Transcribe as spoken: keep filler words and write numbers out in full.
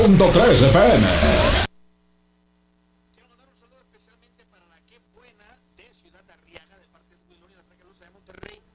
punto tres F M. Quiero mandar un saludo especialmente para la que buena de Ciudad Arriaga, de parte de Willow y la Traca Lusa de Monterrey.